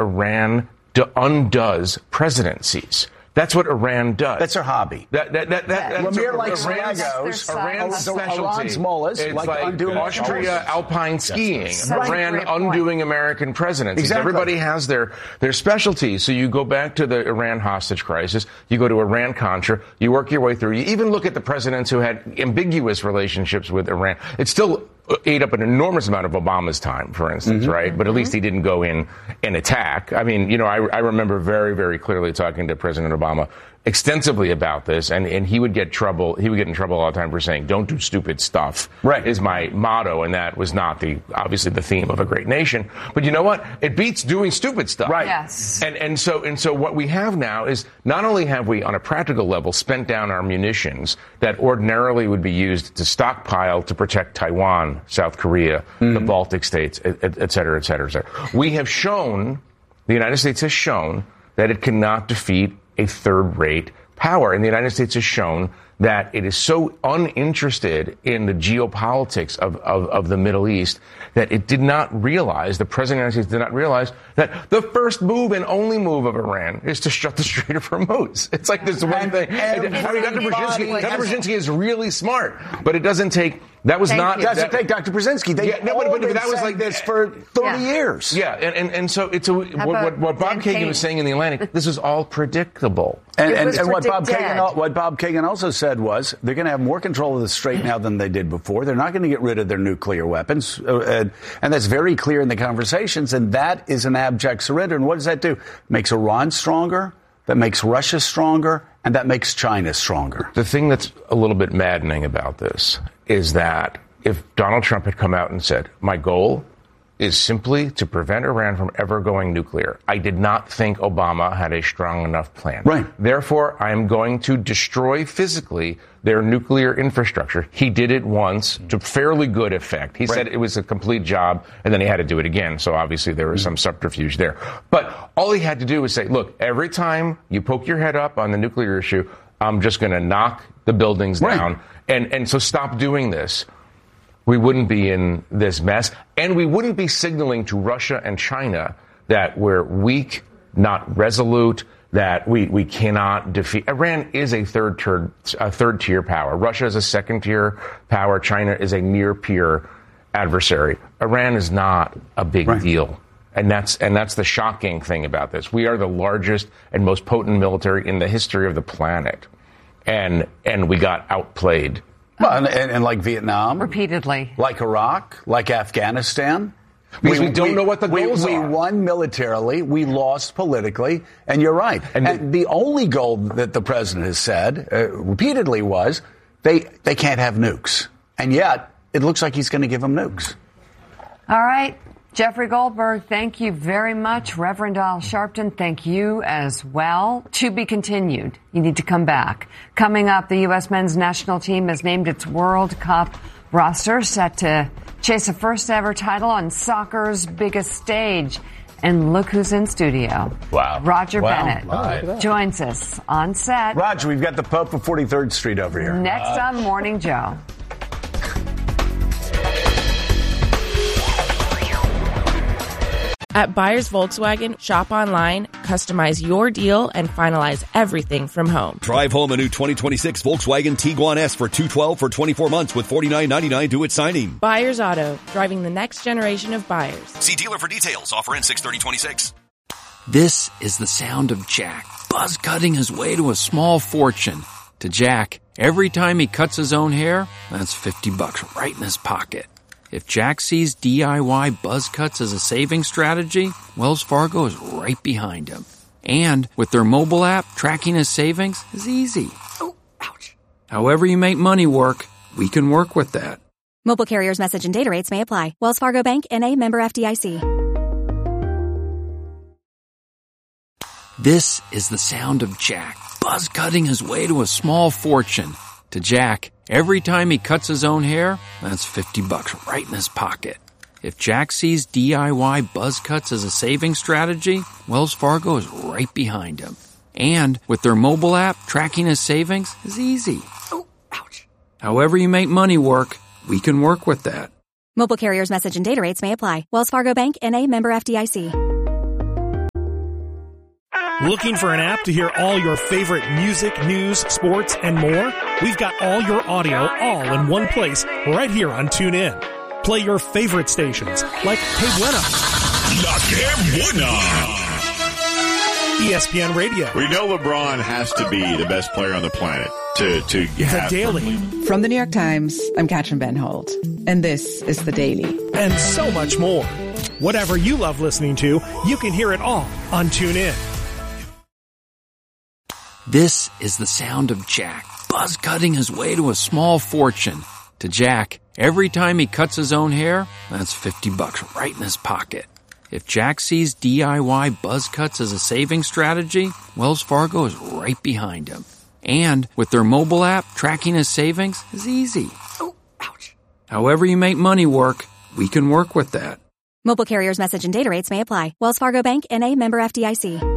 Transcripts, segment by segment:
Iran undoes presidencies. That's what Iran does. That's their hobby. That's Lemire likes Legos. Iran's specialty. Iran's mullahs It's like undoing Austria alpine skiing. Iran undoing American presidencies. Exactly. Everybody has their specialties. So you go back to the Iran hostage crisis. You go to Iran-Contra. You work your way through. You even look at the presidents who had ambiguous relationships with Iran. It still ate up an enormous amount of Obama's time, for instance, right? But at least he didn't go in and attack. I mean, I remember very, very clearly talking to President Obama extensively about this, and he would get in trouble all the time for saying, "Don't do stupid stuff." Right. Is my motto, and that was not obviously the theme of a great nation. But you know what? It beats doing stupid stuff. Right. Yes. And so what we have now is not only have we, on a practical level, spent down our munitions that ordinarily would be used to stockpile to protect Taiwan, South Korea, the Baltic states, et cetera, et cetera, et cetera. The United States has shown that it cannot defeat a third-rate power. And the United States has shown that it is so uninterested in the geopolitics of the Middle East that it did not realize, the President of the United States did not realize, that the first move and only move of Iran is to shut the Strait of Hormuz. It's like this one thing. Dr. Brzezinski is really smart, but it doesn't take... That was not... It doesn't take Dr. Brzezinski. But that was like this for 30 years. Yeah, and so it's what Bob Kagan was saying in The Atlantic, this is all predictable. And what Bob Kagan also said was they're going to have more control of the Strait now than they did before. They're not going to get rid of their nuclear weapons. And that's very clear in the conversations. And that is an abject surrender. And what does that do? Makes Iran stronger. That makes Russia stronger. And that makes China stronger. The thing that's a little bit maddening about this is that if Donald Trump had come out and said, my goal is simply to prevent Iran from ever going nuclear, I did not think Obama had a strong enough plan. Right. Therefore, I am going to destroy physically their nuclear infrastructure. He did it once to fairly good effect. He said it was a complete job, and then he had to do it again. So obviously there was some subterfuge there. But all he had to do was say, look, every time you poke your head up on the nuclear issue, I'm just going to knock the buildings down. And so stop doing this. We wouldn't be in this mess, and we wouldn't be signaling to Russia and China that we're weak, not resolute, that we cannot defeat. Iran is a third-tier power. Russia is a second-tier power. China is a near-peer adversary. Iran is not a big deal. And that's the shocking thing about this. We are the largest and most potent military in the history of the planet. And we got outplayed. Well, and like Vietnam. Repeatedly. Like Iraq, like Afghanistan. Because we don't know what the goals are. We won militarily, we lost politically, and you're right. And the only goal that the president has said repeatedly was they can't have nukes. And yet, it looks like he's going to give them nukes. All right. Jeffrey Goldberg, thank you very much. Reverend Al Sharpton, thank you as well. To be continued. You need to come back. Coming up, the U.S. men's national team has named its World Cup roster, set to chase a first-ever title on soccer's biggest stage. And look who's in studio. Wow. Roger Bennett joins us on set. Roger, we've got the Pope of 43rd Street over here. Next on Morning Joe. At Buyers Volkswagen, shop online, customize your deal, and finalize everything from home. Drive home a new 2026 Volkswagen Tiguan S for $212 for 24 months with $49.99 due at signing. Buyers Auto, driving the next generation of buyers. See dealer for details. Offer ends 6/30/26. This is the sound of Jack, buzz cutting his way to a small fortune. To Jack, every time he cuts his own hair, that's $50 right in his pocket. If Jack sees DIY buzz cuts as a saving strategy, Wells Fargo is right behind him. And with their mobile app, tracking his savings is easy. Oh, ouch. However you make money work, we can work with that. Mobile carriers' message and data rates may apply. Wells Fargo Bank, N.A., member FDIC. This is the sound of Jack, buzz cutting his way to a small fortune. To Jack, every time he cuts his own hair, that's $50 right in his pocket. If Jack sees DIY buzz cuts as a saving strategy, Wells Fargo is right behind him. And with their mobile app, tracking his savings is easy. Oh, ouch. However you make money work, we can work with that. Mobile carriers' message and data rates may apply. Wells Fargo Bank, N.A., member FDIC. Looking for an app to hear all your favorite music, news, sports, and more? We've got all your audio all in one place right here on TuneIn. Play your favorite stations like Hey Buena, La Que Buena, ESPN Radio. We know LeBron has to be the best player on the planet to have. The Daily. From the New York Times, I'm Katrin Benhold, and this is The Daily. And so much more. Whatever you love listening to, you can hear it all on TuneIn. This is the sound of Jack buzz cutting his way to a small fortune. To Jack, every time he cuts his own hair, that's $50 right in his pocket. If Jack sees DIY buzz cuts as a saving strategy, Wells Fargo is right behind him. And with their mobile app, tracking his savings is easy. Oh, ouch. However you make money work, we can work with that. Mobile carriers' message and data rates may apply. Wells Fargo Bank, N.A., member FDIC.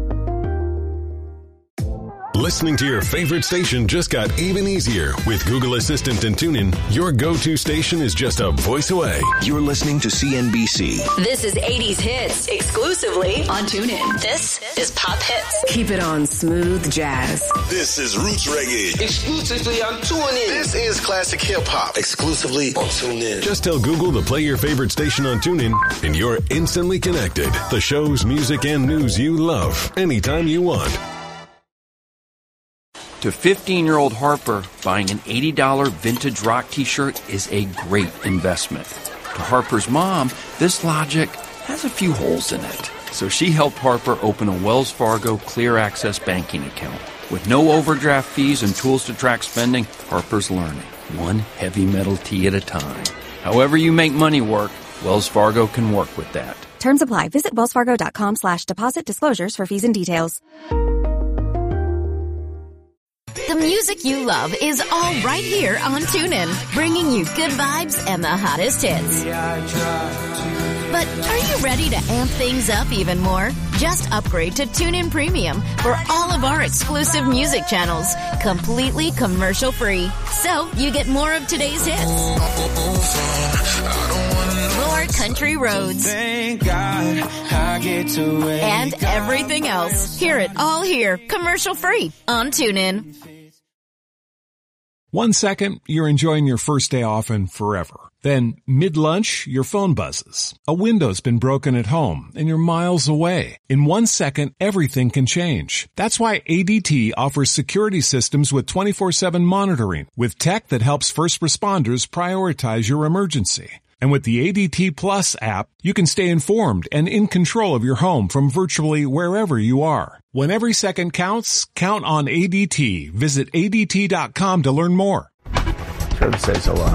Listening to your favorite station just got even easier. With Google Assistant and TuneIn, your go-to station is just a voice away. You're listening to CNBC. This is 80s Hits, exclusively on TuneIn. This is Pop Hits. Keep it on smooth jazz. This is Roots Reggae, exclusively on TuneIn. This is Classic Hip Hop, exclusively on TuneIn. Just tell Google to play your favorite station on TuneIn, and you're instantly connected. The shows, music, and news you love, anytime you want. To 15-year-old Harper, buying an $80 vintage rock t-shirt is a great investment. To Harper's mom, this logic has a few holes in it. So she helped Harper open a Wells Fargo Clear Access banking account. With no overdraft fees and tools to track spending, Harper's learning, one heavy metal tee at a time. However you make money work, Wells Fargo can work with that. Terms apply. Visit wellsfargo.com/deposit disclosures for fees and details. The music you love is all right here on TuneIn, bringing you good vibes and the hottest hits. But are you ready to amp things up even more? Just upgrade to TuneIn Premium for all of our exclusive music channels, completely commercial-free. So you get more of today's hits, more country roads, thank God I get to and everything else. Hear it all here, commercial-free on TuneIn. 1 second, you're enjoying your first day off and forever. Then, mid-lunch, your phone buzzes. A window's been broken at home, and you're miles away. In 1 second, everything can change. That's why ADT offers security systems with 24/7 monitoring, with tech that helps first responders prioritize your emergency. And with the ADT Plus app, you can stay informed and in control of your home from virtually wherever you are. When every second counts, count on ADT. Visit ADT.com to learn more. Trevor says hello.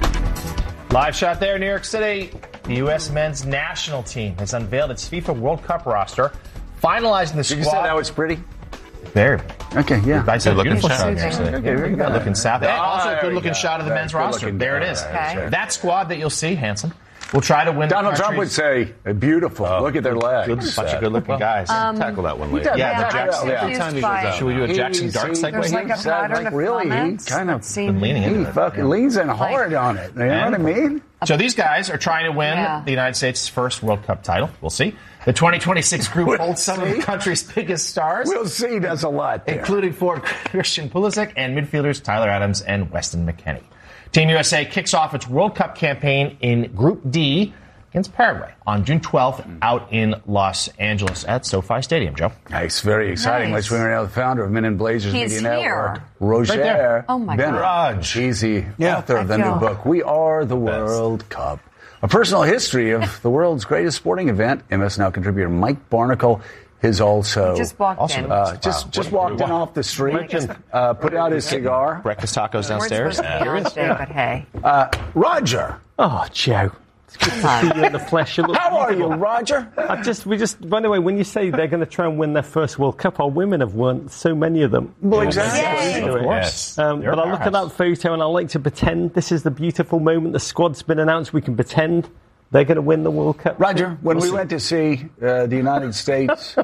Live shot there in New York City. The U.S. men's national team has unveiled its FIFA World Cup roster, finalizing the squad. Did you say that was pretty? Very. Okay, yeah. I said beautiful shot. Good looking south. And also a good looking shot of the men's roster. There it is. Okay. That squad that you'll see, Hanson, will try to win. Donald Trump would say, beautiful. Look at their legs. Bunch of good looking guys. Tackle that one later. Yeah, the Jackson. Should we do a Jackson Dart segue? There's like a pattern of comments. He kind of been leaning into it. He fucking leans in hard on it. You know what I mean? So these guys are trying to win the United States' first World Cup title. We'll see. The 2026 group holds some of the country's biggest stars. We'll see. Does a lot there. Including forward Christian Pulisic and midfielders Tyler Adams and Weston McKennie. Team USA kicks off its World Cup campaign in Group D against Paraguay on June 12th out in Los Angeles at SoFi Stadium, Joe. Nice. Very exciting. Let's bring out the founder of Men in Blazers Media Network, Right Roger Bennett. Raj. He's the author of the new book, We Are the World Cup. A personal history of the world's greatest sporting event. MS Now contributor Mike Barnacle is also just walked in. Just walked in off the street. Put out his cigar. Breakfast tacos downstairs. But hey. Roger. Oh, Joe. It's good to see you in the flesh. How are you, Roger? By the way, when you say they're going to try and win their first World Cup, our women have won so many of them. Well, exactly. Of course. But I look at that photo and I like to pretend this is the beautiful moment. The squad's been announced. We can pretend they're going to win the World Cup. Roger, when we went to see the United States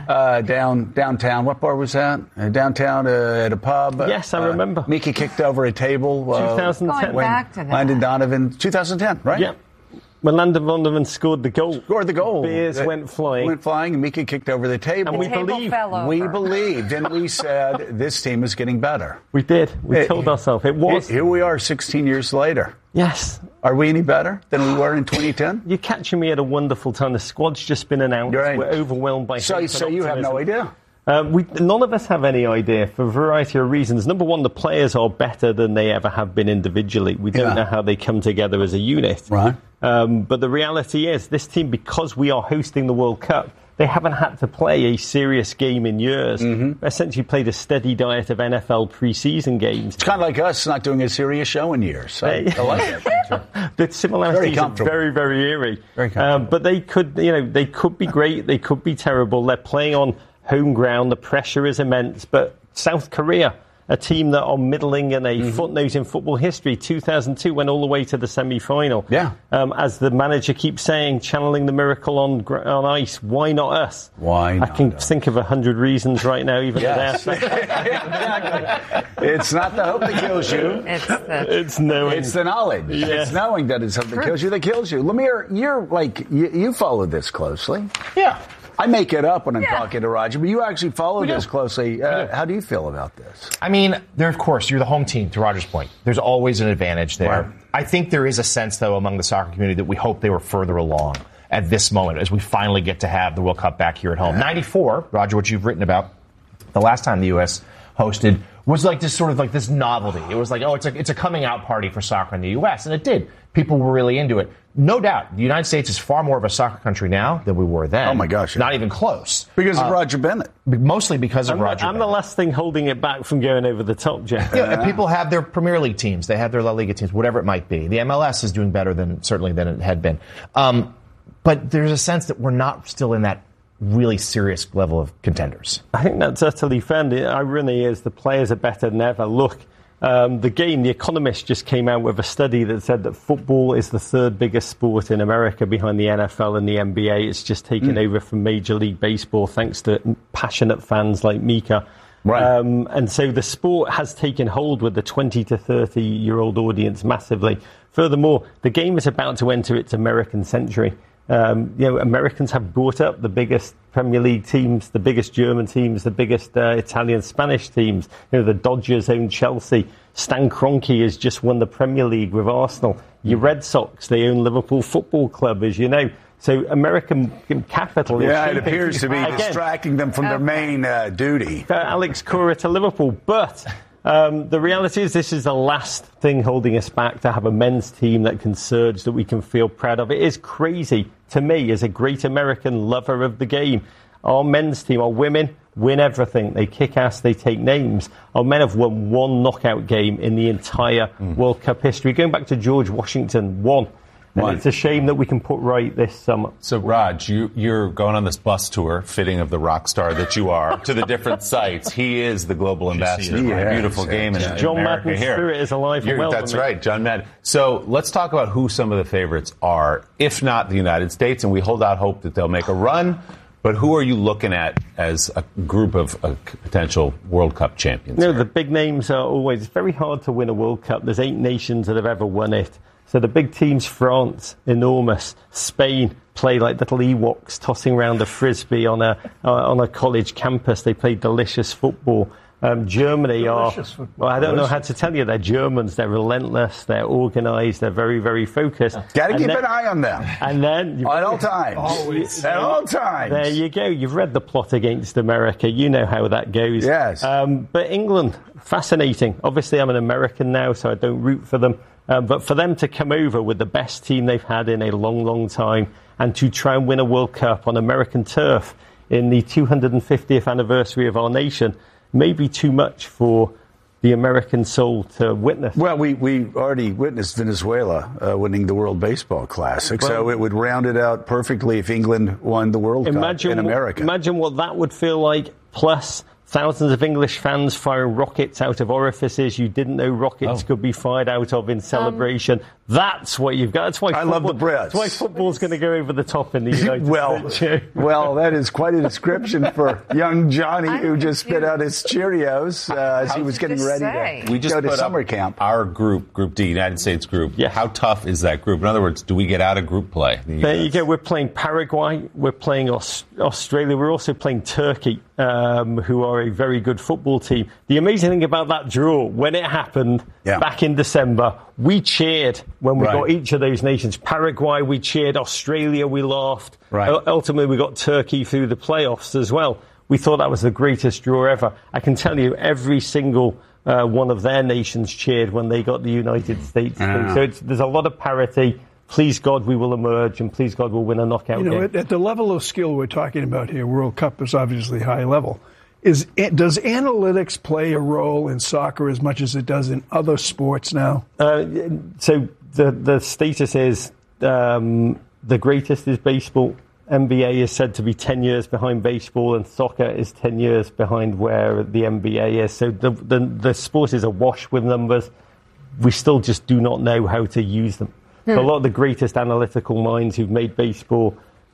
downtown, what bar was that? Downtown at a pub. Yes, I remember. Mika kicked over a table. 2010. Going back to that. Landon Donovan, 2010, right? Yeah. When Landon Vonderman scored the goal. Beers went flying. And Mika kicked over the table. And we believed, and we said, this team is getting better. We did. We told ourselves it was. Here we are 16 years later. Yes. Are we any better than we were in 2010? You're catching me at a wonderful time. The squad's just been announced. Right. We're overwhelmed by So you have no idea? None of us have any idea for a variety of reasons. Number one, the players are better than they ever have been individually. We don't know how they come together as a unit. Right. But the reality is, this team, because we are hosting the World Cup, they haven't had to play a serious game in years. Essentially played a steady diet of NFL preseason games. It's kind of like us not doing a serious show in years. So I like it. The similarities are very, very eerie. But they could be great. They could be terrible. They're playing on home ground. The pressure is immense. But South Korea, a team that are middling in a footnote in football history. 2002 went all the way to the semi-final. Yeah. As the manager keeps saying, channeling the miracle on ice. Why not us? Why not I can think of 100 reasons right now, even yes. It's not the hope that kills you. It's knowing. It's the knowledge. Yes. It's knowing that it's something that kills you that kills you. Lemire, you're you follow this closely. Yeah. I make it up when I'm talking to Roger, but you actually follow this closely. How do you feel about this? I mean, of course, you're the home team, to Roger's point. There's always an advantage there. Right. I think there is a sense, though, among the soccer community that we hope they were further along at this moment as we finally get to have the World Cup back here at home. 94, Roger, what you've written about, the last time the U.S. hosted was like this sort of like this novelty. It was like, it's a coming out party for soccer in the U.S., and it did. People were really into it. No doubt, the United States is far more of a soccer country now than we were then. Oh, my gosh. Not even close. Because of Roger Bennett. Mostly because of Roger Bennett. I'm the last thing holding it back from going over the top, Jeff. Yeah, and people have their Premier League teams. They have their La Liga teams, whatever it might be. The MLS is doing better than it had been. But there's a sense that we're not still in that really serious level of contenders. I think that's utterly fair. The irony is the players are better than ever. Look, The Economist just came out with a study that said that football is the third biggest sport in America behind the NFL and the NBA. It's just taken over from Major League Baseball thanks to passionate fans like Mika. Right. And so the sport has taken hold with the 20 to 30-year-old audience massively. Furthermore, the game is about to enter its American century. Americans have brought up the biggest Premier League teams, the biggest German teams, the biggest Italian, Spanish teams. The Dodgers own Chelsea. Stan Kroenke has just won the Premier League with Arsenal. Your Red Sox, they own Liverpool Football Club, as you know. So American capital is it appears to be distracting them from their main duty. Alex Cora to Liverpool. But the reality is this is the last thing holding us back to have a men's team that can surge, that we can feel proud of. It is crazy to me as a great American lover of the game. Our men's team, our women, win everything. They kick ass, they take names. Our men have won one knockout game in the entire World Cup history. Going back to George Washington, one. And it's a shame that we can put right this summer. So, Raj, you're going on this bus tour, fitting of the rock star that you are, to the different sites. He is the global ambassador for a beautiful game in John America Madden's here. Spirit is alive and well. That's right, John Madden. So let's talk about who some of the favorites are, if not the United States, and we hold out hope that they'll make a run. But who are you looking at as a group of potential World Cup champions? The big names are always... It's very hard to win a World Cup. There's 8 nations that have ever won it. So the big teams, France, enormous. Spain play like little Ewoks tossing around a frisbee on a college campus. They play delicious football. Germany are... Well, I don't know how to tell you. They're Germans. They're relentless. They're organised. They're very, very focused. Got to keep an eye on them. And then... At all times. Always. At all times. There you go. You've read The Plot Against America. You know how that goes. Yes. But England, fascinating. Obviously, I'm an American now, so I don't root for them. But for them to come over with the best team they've had in a long, long time and to try and win a World Cup on American turf in the 250th anniversary of our nation may be too much for the American soul to witness. Well, we already witnessed Venezuela winning the World Baseball Classic, so it would round it out perfectly if England won the World Cup in America. Imagine what that would feel like, plus... Thousands of English fans firing rockets out of orifices you didn't know rockets could be fired out of in celebration. That's what you've got. That's why I love the Brits. That's why football's going to go over the top in the United States. Well, that is quite a description for young Johnny who just spit out his Cheerios as he was getting ready to go to summer camp. Our group D, United States group. Yes. How tough is that group? In other words, do we get out of group play? There you go. We're playing Paraguay. We're playing Australia. We're also playing Turkey, who are a very good football team. The amazing thing about that draw, when it happened back in December, we cheered when we got each of those nations. Paraguay, we cheered. Australia, we laughed. Ultimately, we got Turkey through the playoffs as well. We thought that was the greatest draw ever. I can tell you, every single one of their nations cheered when they got the United States through. So there's a lot of parity. Please God, we will emerge, and please God, we'll win a knockout game. At the level of skill we're talking about here, World Cup is obviously high level. Does analytics play a role in soccer as much as it does in other sports now? So the status is the greatest is baseball. NBA is said to be 10 years behind baseball, and soccer is 10 years behind where the NBA is. So the sport is awash with numbers. We still just do not know how to use them. So a lot of the greatest analytical minds who've made baseball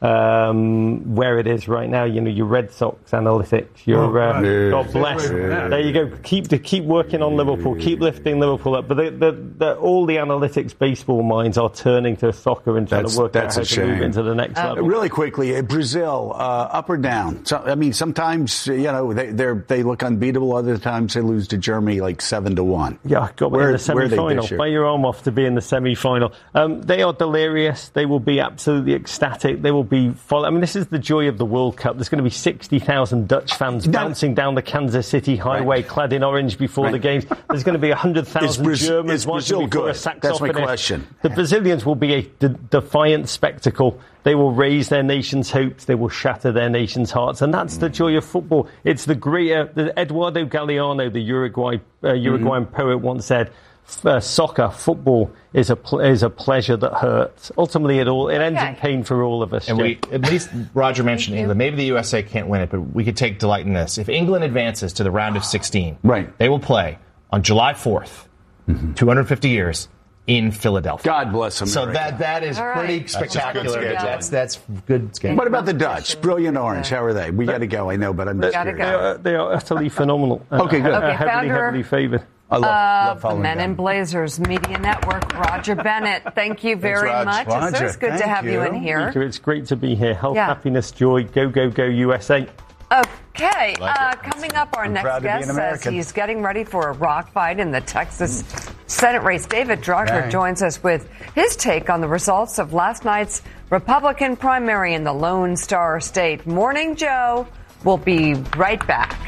where it is right now, your Red Sox analytics, your God bless. There you go. Keep working on Liverpool. Keep lifting Liverpool up. But all the analytics baseball minds are turning to soccer and trying to work out how to move into the next level. Really quickly, Brazil, up or down? So, I mean, sometimes they look unbeatable. Other times they lose to Germany like 7-1. Yeah, got in the semi-final. Play your arm off to be in the semi-final. They are delirious. They will be absolutely ecstatic. They will be I mean, this is the joy of the World Cup. There's going to be 60,000 Dutch fans bouncing down the Kansas City highway clad in orange before the games. There's going to be 100,000 Germans watching before a saxophonist. That's my question. The Brazilians will be a defiant spectacle. They will raise their nation's hopes. They will shatter their nation's hearts. And that's the joy of football. It's the Eduardo Galeano, the Uruguayan poet, once said, soccer, football is a pleasure that hurts. Ultimately, it ends in pain for all of us. And at least Roger mentioned England. Maybe the USA can't win it, but we could take delight in this. If England advances to the round of 16, they will play on July 4th, 250 years in Philadelphia. God bless America. So that is pretty spectacular. That's good schedule. What about the Dutch? Brilliant Orange. How are they? We got to go. I know, but I'm just curious. They are utterly phenomenal. Okay, good. Heavily favoured. I love the Men in Blazers Media Network, Roger Bennett. Thank you very much. Roger, it's good to have you in here. It's great to be here. Health, happiness, joy. Go, go, go, USA. Okay, coming up, our next guest says he's getting ready for a rock fight in the Texas Senate race. David Drucker joins us with his take on the results of last night's Republican primary in the Lone Star State. Morning, Joe. We'll be right back.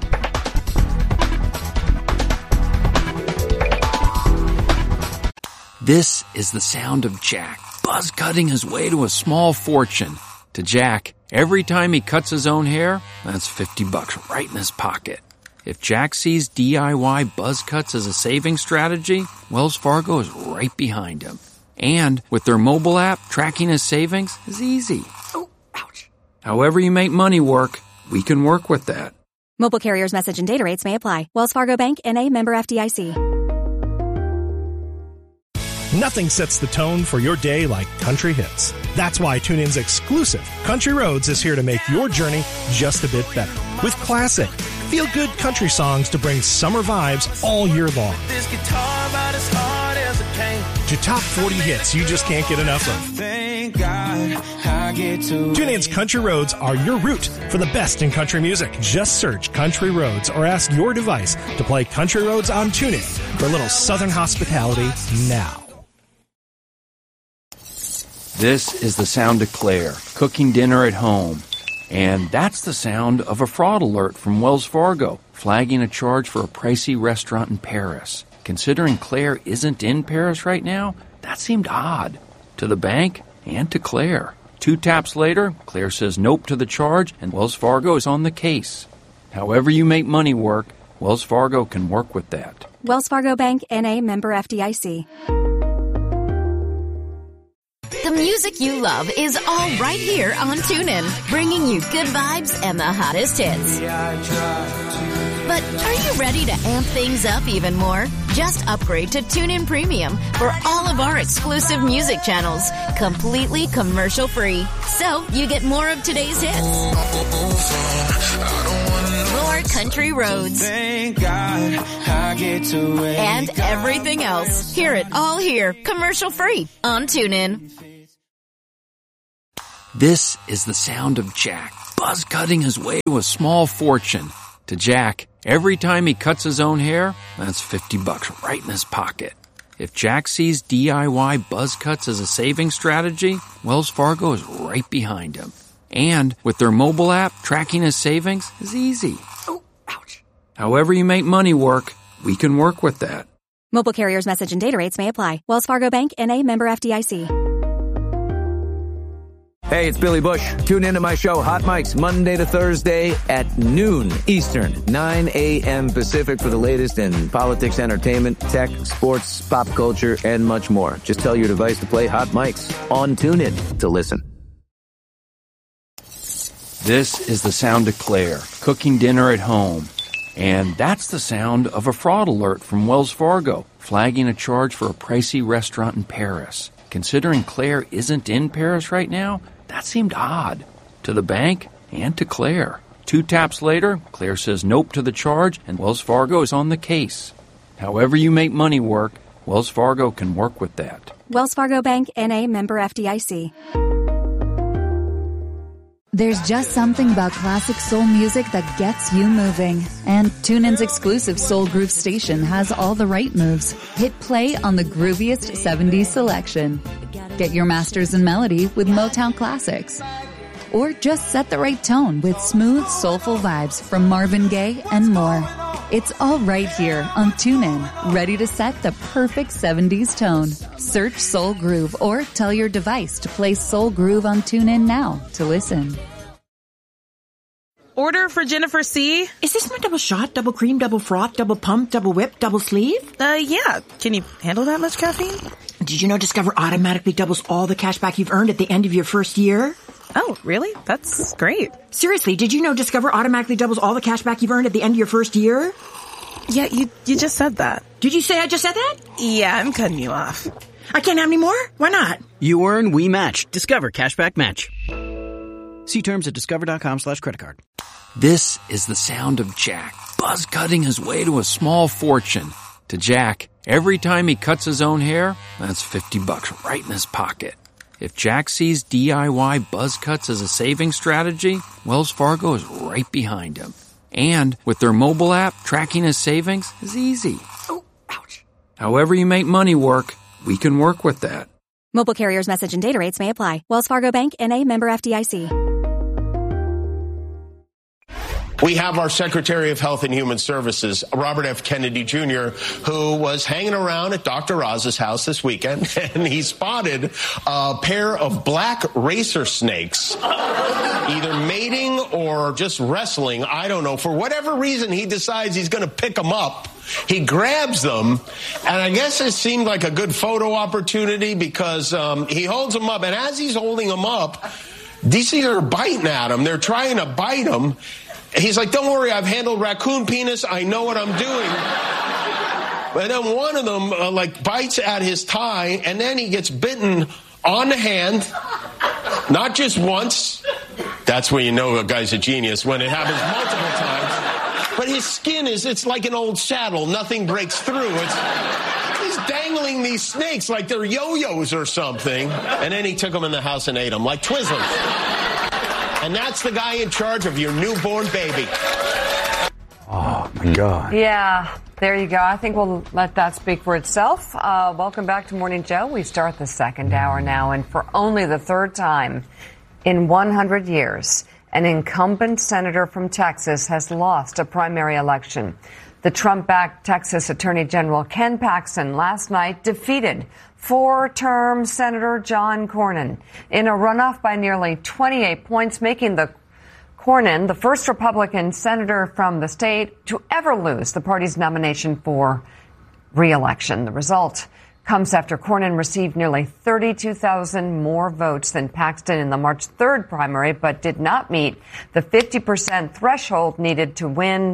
This is the sound of Jack buzz cutting his way to a small fortune. To Jack, every time he cuts his own hair, that's $50 right in his pocket. If Jack sees DIY buzz cuts as a saving strategy, Wells Fargo is right behind him. And with their mobile app, tracking his savings is easy. Oh, ouch. However you make money work, we can work with that. Mobile carriers' message and data rates may apply. Wells Fargo Bank, N.A., member FDIC. Nothing sets the tone for your day like country hits. That's why TuneIn's exclusive Country Roads is here to make your journey just a bit better. With classic, feel-good country songs to bring summer vibes all year long. To top 40 hits you just can't get enough of. TuneIn's Country Roads are your route for the best in country music. Just search Country Roads or ask your device to play Country Roads on TuneIn for a little southern hospitality now. This is the sound of Claire, cooking dinner at home. And that's the sound of a fraud alert from Wells Fargo, flagging a charge for a pricey restaurant in Paris. Considering Claire isn't in Paris right now, that seemed odd. To the bank and to Claire. 2 taps later, Claire says nope to the charge, and Wells Fargo is on the case. However you make money work, Wells Fargo can work with that. Wells Fargo Bank, N.A., member FDIC. The music you love is all right here on TuneIn, bringing you good vibes and the hottest hits. But But are you ready to amp things up even more? Just upgrade to TuneIn Premium for all of our exclusive music channels, completely commercial-free. So you get more of today's hits, more country roads, Thank God I get to wake and everything else. Hear it all here, commercial-free on TuneIn. This is the sound of Jack buzz cutting his way to a small fortune. To Jack, every time he cuts his own hair, that's $50 right in his pocket. If Jack sees DIY buzz cuts as a saving strategy, Wells Fargo is right behind him. And with their mobile app, tracking his savings is easy. Oh, ouch. However you make money work, we can work with that. Mobile carriers' message and data rates may apply. Wells Fargo Bank, N.A., member FDIC. Hey, it's Billy Bush. Tune into my show, Hot Mics, Monday to Thursday at noon Eastern, 9 a.m. Pacific for the latest in politics, entertainment, tech, sports, pop culture, and much more. Just tell your device to play Hot Mics on TuneIn to listen. This is the sound of Claire cooking dinner at home. And that's the sound of a fraud alert from Wells Fargo, flagging a charge for a pricey restaurant in Paris. Considering Claire isn't in Paris right now, that seemed odd. To the bank and to Claire. 2 taps later, Claire says nope to the charge, and Wells Fargo is on the case. However you make money work, Wells Fargo can work with that. Wells Fargo Bank, N.A., member FDIC. There's just something about classic soul music that gets you moving. And TuneIn's exclusive Soul Groove station has all the right moves. Hit play on the grooviest 70s selection. Get your masters in melody with Motown classics. Or just set the right tone with smooth, soulful vibes from Marvin Gaye and more. It's all right here on TuneIn, ready to set the perfect 70s tone. Search Soul Groove or tell your device to play Soul Groove on TuneIn now to listen. Order for Jennifer C. Is this my double shot, double cream, double froth, double pump, double whip, double sleeve? Yeah. Can you handle that much caffeine? Did you know Discover automatically doubles all the cash back you've earned at the end of your first year? Oh, really? That's great. Seriously, did you know Discover automatically doubles all the cash back you've earned at the end of your first year? Yeah, you just said that. Did you say I just said that? Yeah, I'm cutting you off. I can't have any more? Why not? You earn, we match. Discover Cashback Match. See terms at discover.com/creditcard. This is the sound of Jack buzz cutting his way to a small fortune. To Jack, every time he cuts his own hair, that's $50 right in his pocket. If Jack sees DIY buzz cuts as a saving strategy, Wells Fargo is right behind him. And with their mobile app, tracking his savings is easy. Oh, ouch. However you make money work, we can work with that. Mobile carriers' message and data rates may apply. Wells Fargo Bank, N.A., member FDIC. We have our Secretary of Health and Human Services, Robert F. Kennedy Jr., who was hanging around at Dr. Oz's house this weekend, and he spotted a pair of black racer snakes, either mating or just wrestling. I don't know. For whatever reason, he decides he's going to pick them up. He grabs them, and I guess it seemed like a good photo opportunity because he holds them up, and as he's holding them up, these things are biting at him. They're trying to bite him. He's like, don't worry, I've handled raccoon penis. I know what I'm doing. And then one of them, bites at his tie, and then he gets bitten on the hand, not just once. That's when you know a guy's a genius, when it happens multiple times. But his skin it's like an old saddle. Nothing breaks through. He's dangling these snakes like they're yo-yos or something. And then he took them in the house and ate them like Twizzlers. And that's the guy in charge of your newborn baby. Oh, my God. Yeah, there you go. I think we'll let that speak for itself. Welcome back to Morning Joe. We start the second hour now, and for only the third time in 100 years, an incumbent senator from Texas has lost a primary election. The Trump-backed Texas Attorney General Ken Paxton last night defeated four-term Senator John Cornyn in a runoff by nearly 28 points, making Cornyn the first Republican senator from the state to ever lose the party's nomination for re-election. The result comes after Cornyn received nearly 32,000 more votes than Paxton in the March 3rd primary, but did not meet the 50% threshold needed to win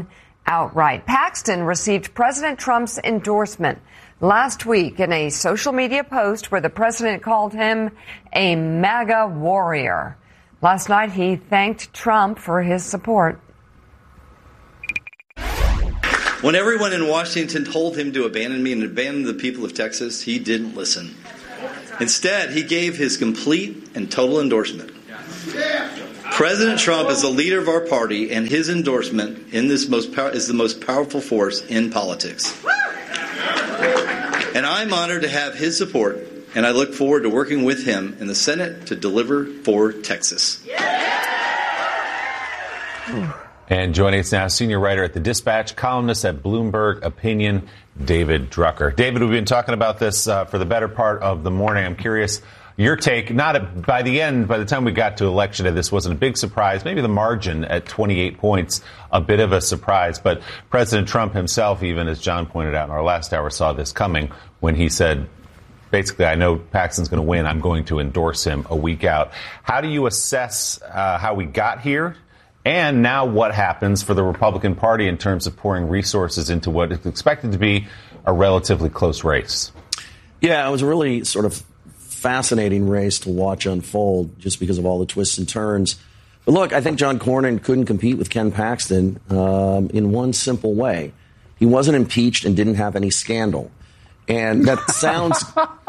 outright. Paxton received President Trump's endorsement last week in a social media post where the president called him a MAGA warrior. Last night, he thanked Trump for his support. When everyone in Washington told him to abandon me and abandon the people of Texas, he didn't listen. Instead, he gave his complete and total endorsement. President Trump is the leader of our party, and his endorsement in this is the most powerful force in politics. And I'm honored to have his support, and I look forward to working with him in the Senate to deliver for Texas. And joining us now, senior writer at The Dispatch, columnist at Bloomberg Opinion, David Drucker. David, we've been talking about this for the better part of the morning. I'm curious your take. By the time we got to election day, this wasn't a big surprise. Maybe the margin at 28 points, a bit of a surprise. But President Trump himself, even as John pointed out in our last hour, saw this coming when he said, basically, I know Paxton's going to win. I'm going to endorse him a week out. How do you assess how we got here? And now what happens for the Republican Party in terms of pouring resources into what is expected to be a relatively close race? Yeah, it was a really sort of fascinating race to watch unfold just because of all the twists and turns. But look, I think John Cornyn couldn't compete with Ken Paxton in one simple way. He wasn't impeached and didn't have any scandal. And that sounds,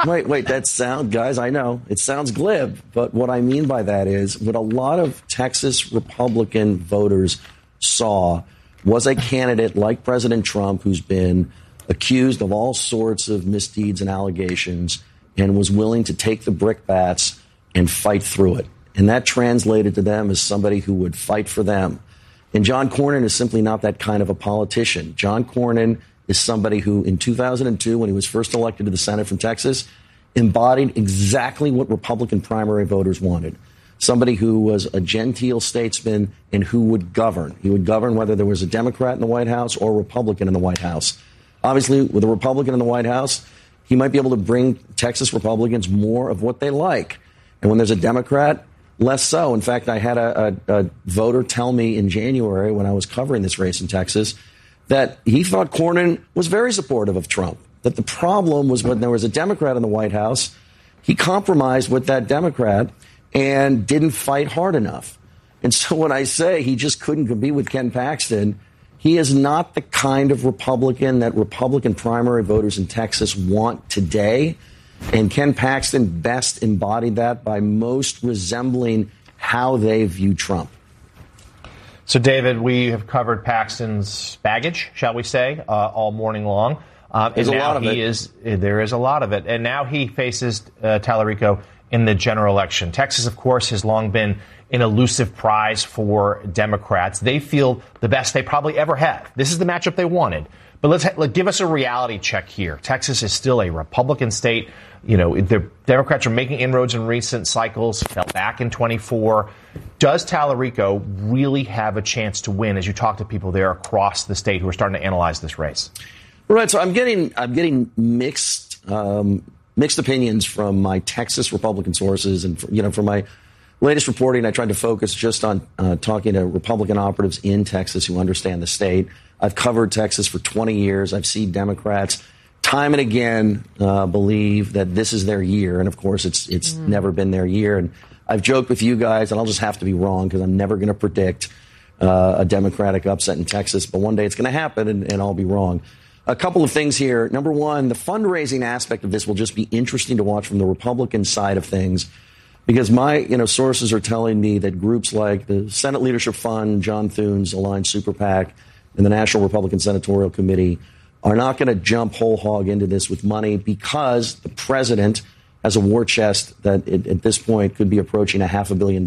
guys, I know, it sounds glib, but what I mean by that is what a lot of Texas Republican voters saw was a candidate like President Trump who's been accused of all sorts of misdeeds and allegations and was willing to take the brickbats and fight through it. And that translated to them as somebody who would fight for them. And John Cornyn is simply not that kind of a politician. John Cornyn is somebody who, in 2002, when he was first elected to the Senate from Texas, embodied exactly what Republican primary voters wanted. Somebody who was a genteel statesman and who would govern. He would govern whether there was a Democrat in the White House or a Republican in the White House. Obviously, with a Republican in the White House, he might be able to bring Texas Republicans more of what they like. And when there's a Democrat, less so. In fact, I had a voter tell me in January when I was covering this race in Texas that he thought Cornyn was very supportive of Trump, that the problem was when there was a Democrat in the White House, he compromised with that Democrat and didn't fight hard enough. And so when I say he just couldn't compete with Ken Paxton, he is not the kind of Republican that Republican primary voters in Texas want today. And Ken Paxton best embodied that by most resembling how they view Trump. So, David, we have covered Paxton's baggage, shall we say, all morning long. There's a lot of it. There is a lot of it. And now he faces Tallarico in the general election. Texas, of course, has long been an elusive prize for Democrats. They feel the best they probably ever have. This is the matchup they wanted. But let's give us a reality check here. Texas is still a Republican state. You know, the Democrats are making inroads in recent cycles, fell back in 24. Does Tallarico really have a chance to win as you talk to people there across the state who are starting to analyze this race? Right. So I'm getting mixed opinions from my Texas Republican sources. And, for my latest reporting, I tried to focus just on talking to Republican operatives in Texas who understand the state. I've covered Texas for 20 years. I've seen Democrats time and again believe that this is their year. And, of course, it's never been their year. And I've joked with you guys, and I'll just have to be wrong because I'm never going to predict a Democratic upset in Texas. But one day it's going to happen, and I'll be wrong. A couple of things here. Number one, the fundraising aspect of this will just be interesting to watch from the Republican side of things. Because my sources are telling me that groups like the Senate Leadership Fund, John Thune's Aligned Super PAC, and the National Republican Senatorial Committee are not going to jump whole hog into this with money because the president has a war chest that at this point could be approaching $500 million.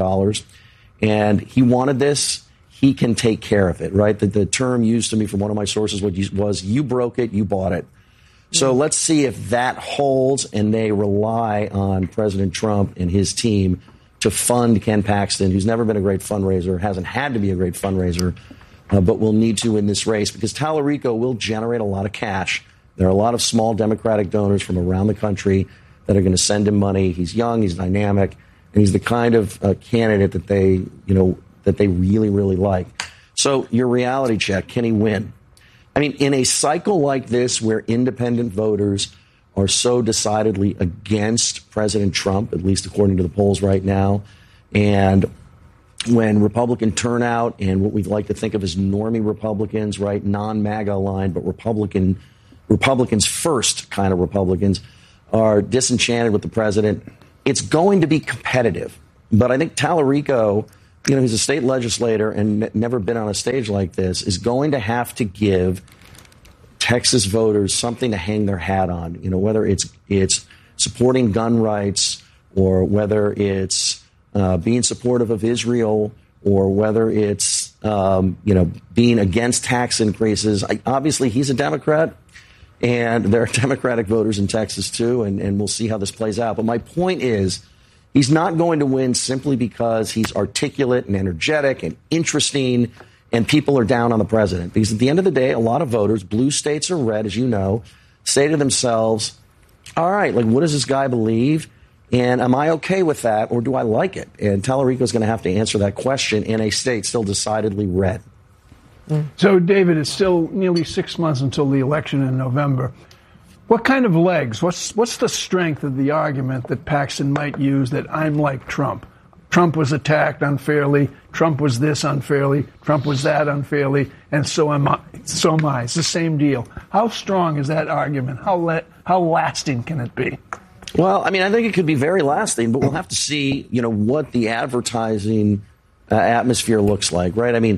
And he wanted this. He can take care of it, right? The term used to me from one of my sources was you broke it, you bought it. So let's see if that holds and they rely on President Trump and his team to fund Ken Paxton, who's never been a great fundraiser, hasn't had to be a great fundraiser, but will need to in this race because Tallarico will generate a lot of cash. There are a lot of small Democratic donors from around the country that are going to send him money. He's young, he's dynamic, and he's the kind of candidate that they really, really like. So your reality check, can he win? I mean, in a cycle like this where independent voters are so decidedly against President Trump, at least according to the polls right now, and when Republican turnout and what we like to think of as normie Republicans, right, non-MAGA aligned, but Republicans first kind of Republicans, are disenchanted with the president, it's going to be competitive. But I think Tallarico, he's a state legislator and never been on a stage like this, is going to have to give Texas voters something to hang their hat on, whether it's supporting gun rights or whether it's being supportive of Israel or whether it's, being against tax increases. Obviously, he's a Democrat. And there are Democratic voters in Texas, too, and we'll see how this plays out. But my point is, he's not going to win simply because he's articulate and energetic and interesting and people are down on the president. Because at the end of the day, a lot of voters, blue states or red, as you know, say to themselves, all right, what does this guy believe? And am I okay with that or do I like it? And Tallarico is going to have to answer that question in a state still decidedly red. So, David, it's still nearly 6 months until the election in November. What kind of legs, what's the strength of the argument that Paxton might use that I'm like Trump? Trump was attacked unfairly, Trump was this unfairly, Trump was that unfairly, and so am I. It's the same deal. How strong is that argument? How lasting can it be? Well, I think it could be very lasting, but we'll have to see, what the advertising atmosphere looks like, right?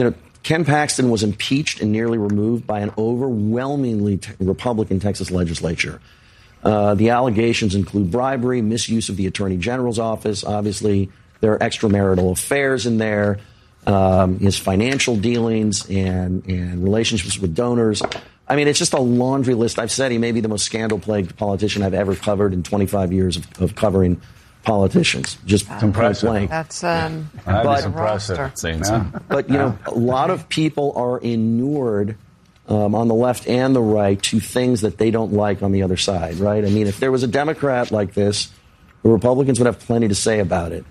Ken Paxton was impeached and nearly removed by an overwhelmingly Republican Texas legislature. The allegations include bribery, misuse of the Attorney General's office. Obviously, there are extramarital affairs in there, his financial dealings and relationships with donors. It's just a laundry list. I've said he may be the most scandal-plagued politician I've ever covered in 25 years of covering politicians. Just impressive. That's impressive. But a lot of people are inured on the left and the right to things that they don't like on the other side, right? If there was a Democrat like this, the Republicans would have plenty to say about it.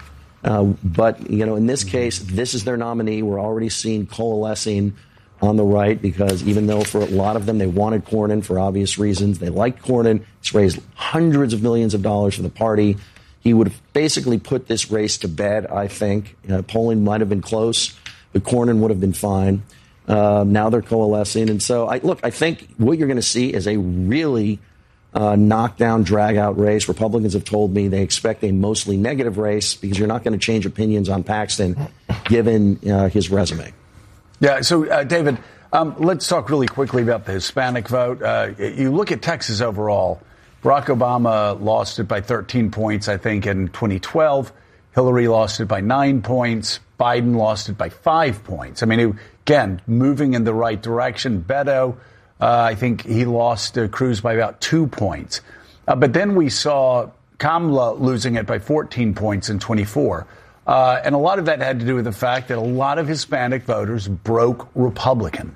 But in this case, this is their nominee. We're already seeing coalescing on the right because even though for a lot of them they wanted Cornyn for obvious reasons, they liked Cornyn. It's raised hundreds of millions of dollars for the party. He would have basically put this race to bed, I think. Polling might have been close, but Cornyn would have been fine. Now they're coalescing. And so, I think what you're going to see is a really knockdown, drag-out race. Republicans have told me they expect a mostly negative race because you're not going to change opinions on Paxton given his resume. Yeah, so, David, let's talk really quickly about the Hispanic vote. You look at Texas overall. Barack Obama lost it by 13 points, I think, in 2012. Hillary lost it by 9 points. Biden lost it by 5 points. Again, moving in the right direction. Beto, I think he lost Cruz by about 2 points. But then we saw Kamala losing it by 14 points in 24. And a lot of that had to do with the fact that a lot of Hispanic voters broke Republican.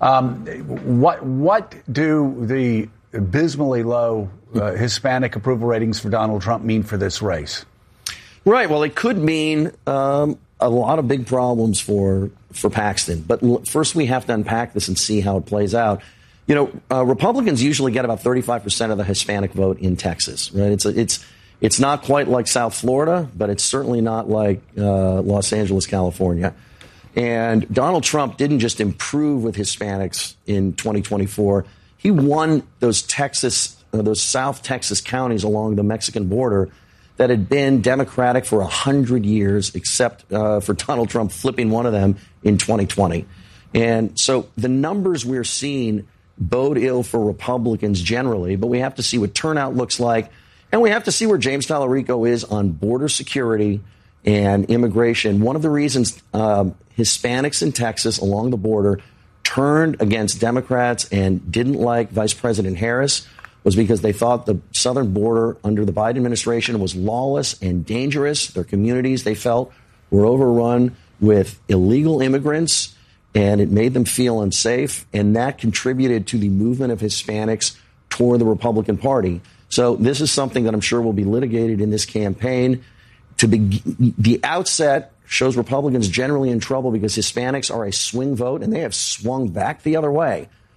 What do the abysmally low Hispanic approval ratings for Donald Trump mean for this race? Right. Well, it could mean a lot of big problems for Paxton. But first, we have to unpack this and see how it plays out. Republicans usually get about 35% of the Hispanic vote in Texas. Right. It's not quite like South Florida, but it's certainly not like Los Angeles, California. And Donald Trump didn't just improve with Hispanics in 2024. He won those South Texas counties along the Mexican border that had been Democratic for 100 years, except for Donald Trump flipping one of them in 2020. And so the numbers we're seeing bode ill for Republicans generally, but we have to see what turnout looks like. And we have to see where James Tallarico is on border security and immigration. One of the reasons Hispanics in Texas along the border turned against Democrats and didn't like Vice President Harris was because they thought the southern border under the Biden administration was lawless and dangerous. Their communities, they felt, were overrun with illegal immigrants, and it made them feel unsafe. And that contributed to the movement of Hispanics toward the Republican Party. So this is something that I'm sure will be litigated in this campaign. The outset shows Republicans generally in trouble because Hispanics are a swing vote, and they have swung back the other way.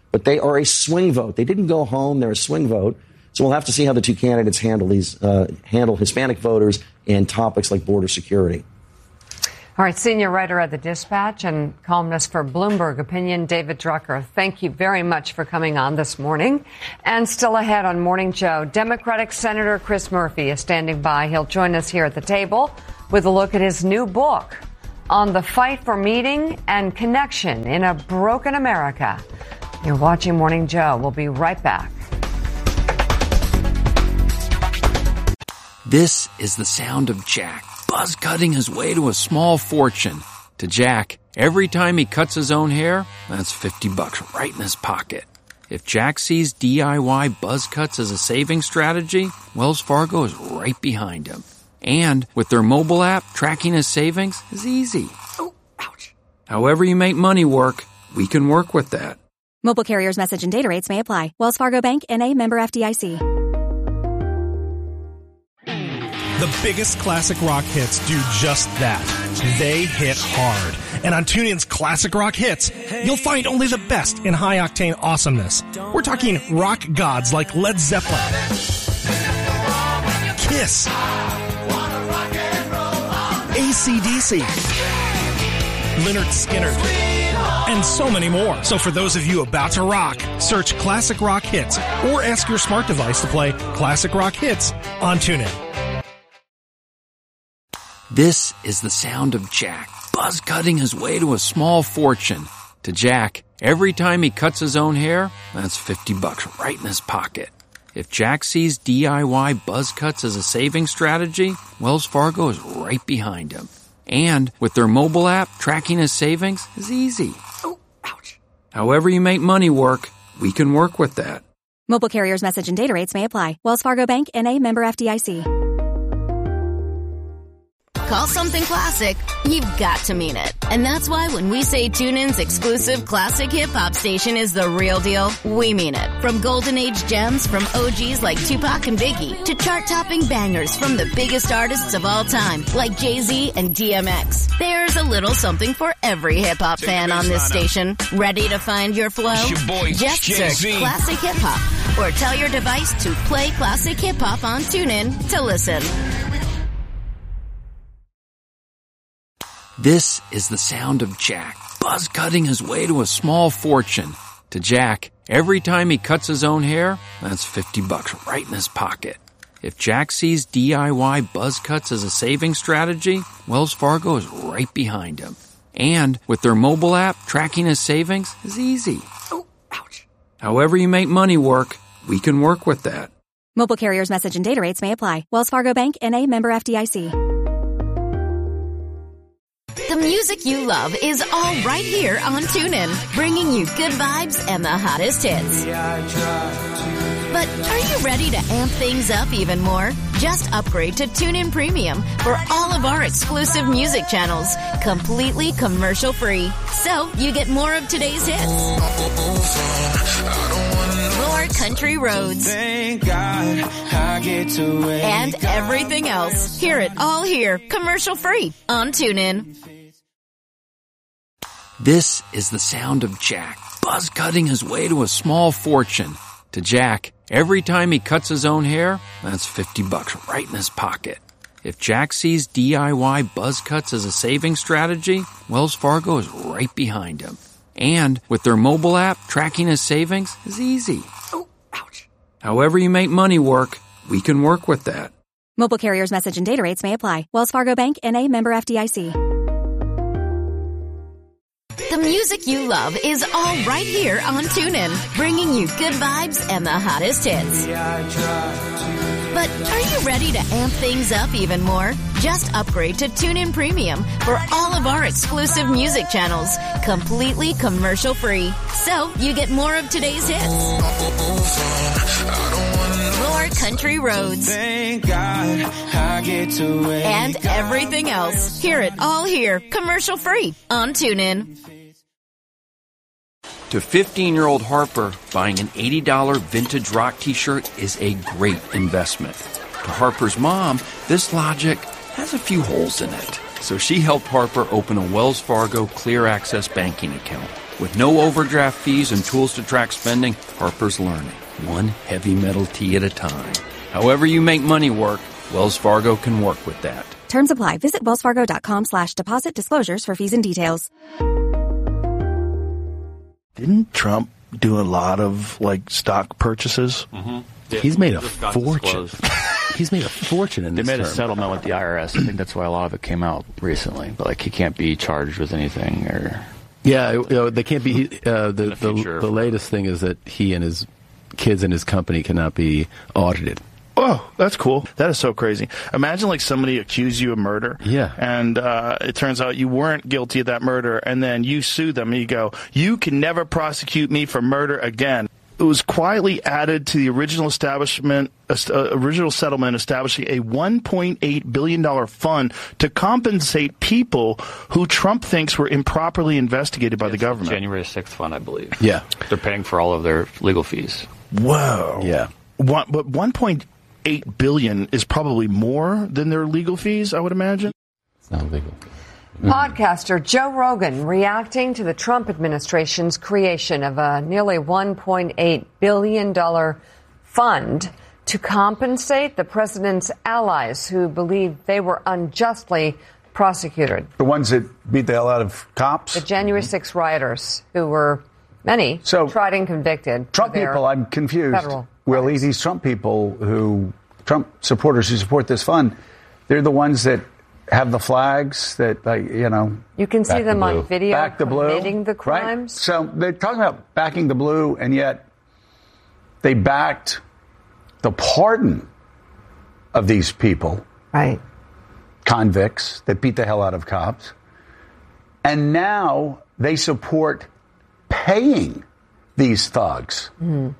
but they are a swing vote. They didn't go home. They're a swing vote. So we'll have to see how the two candidates handle Hispanic voters and topics like border security. All right, senior writer at The Dispatch and columnist for Bloomberg Opinion, David Drucker, thank you very much for coming on this morning. And still ahead on Morning Joe, Democratic Senator Chris Murphy is standing by. He'll join us here at the table with a look at his new book on the fight for meaning and connection in a broken America. You're watching Morning Joe. We'll be right back. This is the sound of Jack, buzz cutting his way to a small fortune. To Jack, every time he cuts his own hair, that's $50 right in his pocket. If Jack sees DIY buzz cuts as a saving strategy, Wells Fargo is right behind him. And with their mobile app, tracking his savings is easy. Oh, ouch. However you make money work, we can work with that. Mobile carriers' message and data rates may apply. Wells Fargo Bank, N.A., member FDIC. The biggest classic rock hits do just that. They hit hard. And on TuneIn's Classic Rock Hits, you'll find only the best in high-octane awesomeness. We're talking rock gods like Led Zeppelin, Kiss, AC/DC, Lynyrd Skynyrd, and so many more. So for those of you about to rock, search Classic Rock Hits or ask your smart device to play Classic Rock Hits on TuneIn. This is the sound of Jack, buzz cutting his way to a small fortune. To Jack, every time he cuts his own hair, that's $50 right in his pocket. If Jack sees DIY buzz cuts as a saving strategy, Wells Fargo is right behind him. And with their mobile app, tracking his savings is easy. Oh, ouch. However you make money work, we can work with that. Mobile carriers' message and data rates may apply. Wells Fargo Bank, N.A., member FDIC. Call something classic, you've got to mean it. And that's why when we say TuneIn's exclusive classic hip-hop station is the real deal, we mean it. From golden age gems from OGs like Tupac and Biggie to chart-topping bangers from the biggest artists of all time like Jay-Z and DMX. There's a little something for every hip-hop fan on this station. Ready to find your flow? Just search Classic Hip-Hop or tell your device to play Classic Hip-Hop on TuneIn to listen. This is the sound of Jack, buzz cutting his way to a small fortune. To Jack, every time he cuts his own hair, that's $50 right in his pocket. If Jack sees DIY buzz cuts as a saving strategy, Wells Fargo is right behind him. And with their mobile app, tracking his savings is easy. Oh, ouch. However you make money work, we can work with that. Mobile carriers' message and data rates may apply. Wells Fargo Bank, N.A., member FDIC. The music you love is all right here on TuneIn, bringing you good vibes and the hottest hits. But are you ready to amp things up even more? Just upgrade to TuneIn Premium for all of our exclusive music channels, completely commercial-free. So you get more of today's hits, more country roads, and everything else. Hear it all here, commercial-free on TuneIn. This is the sound of Jack, buzz cutting his way to a small fortune. To Jack, every time he cuts his own hair, that's $50 right in his pocket. If Jack sees DIY buzz cuts as a saving strategy, Wells Fargo is right behind him. And with their mobile app, tracking his savings is easy. Oh, ouch. However you make money work, we can work with that. Mobile carriers' message and data rates may apply. Wells Fargo Bank, N.A., member FDIC. The music you love is all right here on TuneIn, bringing you good vibes and the hottest hits. But are you ready to amp things up even more? Just upgrade to TuneIn Premium for all of our exclusive music channels, completely commercial-free. So you get more of today's hits, more country roads, and everything else. Hear it all here, commercial-free on TuneIn. To 15-year-old Harper, buying an $80 vintage rock t-shirt is a great investment. To Harper's mom, this logic has a few holes in it. So she helped Harper open a Wells Fargo Clear Access banking account. With no overdraft fees and tools to track spending, Harper's learning, one heavy metal tea at a time. However you make money work, Wells Fargo can work with that. Terms apply. Visit wellsfargo.com/deposit disclosures for fees and details. Didn't Trump do a lot of stock purchases? Mm-hmm. Yeah. He's made a fortune. He's made a fortune in this They made term. a settlement with the IRS. I think that's why a lot of it came out recently. But he can't be charged with anything or. Yeah, they can't be. The latest thing is that he and his kids and his company cannot be audited. Oh, that's cool. That is so crazy. Imagine somebody accused you of murder. Yeah. And it turns out you weren't guilty of that murder, and then you sue them and you go, you can never prosecute me for murder again. It was quietly added to the original settlement establishing a $1.8 billion fund to compensate people who Trump thinks were improperly investigated by the government. January 6th fund, I believe. Yeah. They're paying for all of their legal fees. Whoa. Yeah. But $1.8 billion is probably more than their legal fees, I would imagine. It's not legal. Podcaster Joe Rogan reacting to the Trump administration's creation of a nearly $1.8 billion fund to compensate the president's allies who believe they were unjustly prosecuted. The ones that beat the hell out of cops? The January 6 rioters, who were many tried and convicted. Trump people, I'm confused. Federal Willie, these Trump people Trump supporters who support this fund, they're the ones that have the flags that, You can see them on video back the blue, committing the crimes. Right? So they're talking about backing the blue, and yet they backed the pardon of these people. Right. Convicts that beat the hell out of cops. And now they support paying these thugs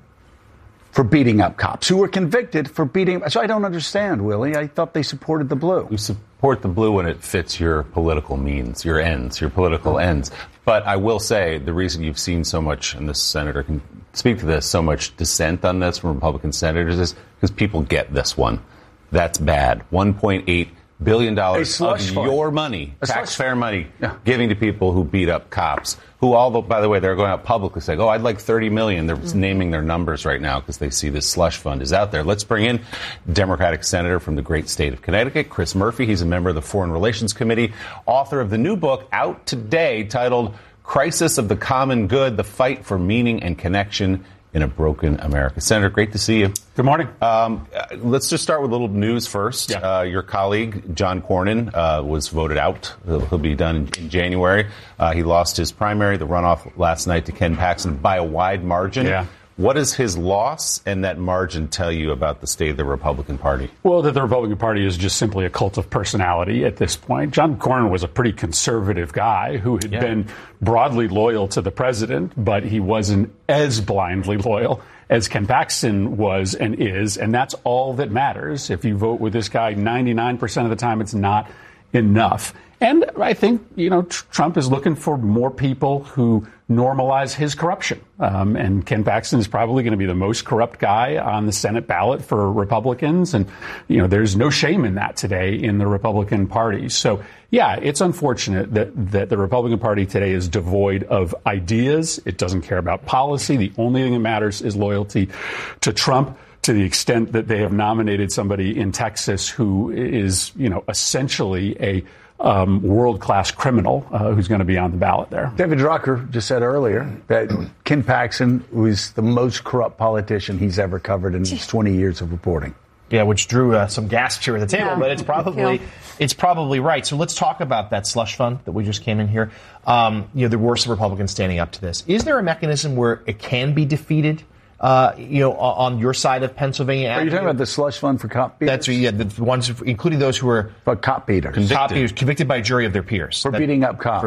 for beating up cops who were convicted for beating. So I don't understand, Willie. I thought they supported the blue. You support the blue when it fits your political means, your ends, your political ends. But I will say the reason you've seen so much, and this senator can speak to this, so much dissent on this from Republican senators is because people get this one. That's bad. $1.8 billion of your money, taxpayer money, giving to people who beat up cops, who by the way, they're going out publicly saying, I'd like $30 million. They're naming their numbers right now because they see this slush fund is out there. Let's bring in Democratic Senator from the great state of Connecticut, Chris Murphy. He's a member of the Foreign Relations Committee, author of the new book out today titled Crisis of the Common Good, The Fight for Meaning and Connection in a Broken America. Senator, great to see you. Good morning. Let's just start with a little news first. Yeah. Your colleague, John Cornyn, was voted out. He'll be done in January. He lost his primary, the runoff last night to Ken Paxton by a wide margin. Yeah. What does his loss and that margin tell you about the state of the Republican Party? Well, that the Republican Party is just simply a cult of personality at this point. John Cornyn was a pretty conservative guy who had been broadly loyal to the president, but he wasn't as blindly loyal as Ken Paxton was and is, and that's all that matters. If you vote with this guy 99% of the time, it's not enough. And I think, Trump is looking for more people who normalize his corruption. And Ken Paxton is probably going to be the most corrupt guy on the Senate ballot for Republicans. And, there's no shame in that today in the Republican Party. So, it's unfortunate that the Republican Party today is devoid of ideas. It doesn't care about policy. The only thing that matters is loyalty to Trump, to the extent that they have nominated somebody in Texas who is, essentially a world-class criminal who's going to be on the ballot there. David Drucker just said earlier that Ken Paxton was the most corrupt politician he's ever covered in his 20 years of reporting. Yeah, which drew some gasps here at the table, but it's probably right. So let's talk about that slush fund that we just came in here. There were some Republicans standing up to this. Is there a mechanism where it can be defeated? On your side of Pennsylvania Avenue. Are you talking about the slush fund for cop beaters? That's the ones, including those who are cop beaters, convicted by a jury of their peers for beating up cops.